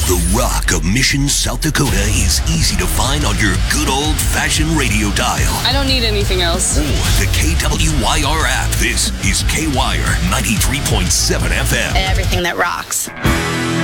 The rock of Mission, South Dakota is easy to find on your good old-fashioned radio dial. I don't need anything else. Or the KWYR app. This is KWYR 93.7 FM. Everything that rocks.